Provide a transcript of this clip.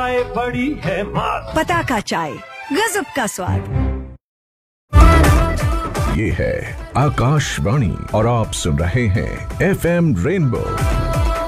चाय बड़ी है मात। पताका चाय, गजब का स्वाद। ये है आकाशवाणी और आप सुन रहे हैं FM रेनबो